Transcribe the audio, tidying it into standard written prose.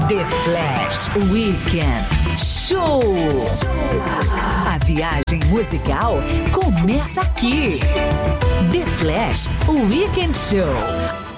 The Flash Weekend Show. A viagem musical começa aqui. The Flash Weekend Show.